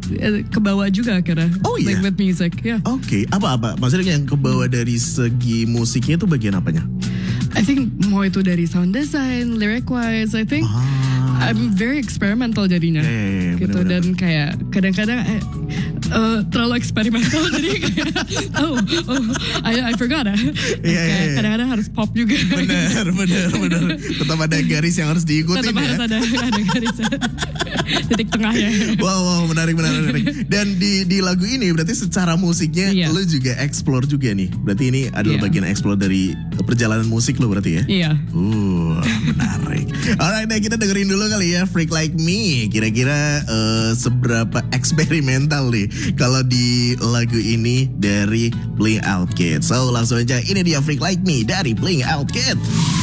kebawa juga akhirnya. Oh iya? Like with music, yeah. Oke, apa? Maksudnya yang kebawa dari segi musiknya itu bagian apanya? I think mau itu dari sound design, lyric wise, I think I'm very experimental jadinya. Gitu. Bener-bener. Dan kayak kadang-kadang terlalu eksperimental jadi kayak I forgot Iya. Kadang-kadang harus pop juga. Bener. Tetap ada garis yang harus diikutin. Tetap harus ada garis titik tengahnya. Wow, menarik. Dan di lagu ini berarti secara musiknya lu juga explore juga nih. Berarti ini adalah bagian explore dari perjalanan musik lo berarti ya? Iya. Menarik. Alright, nah kita dengerin dulu kali ya Freak Like Me. Kira-kira seberapa eksperimental nih kalau di lagu ini dari Blink Out Kid. So langsung aja, ini dia Freak Like Me dari Blink Out Kid.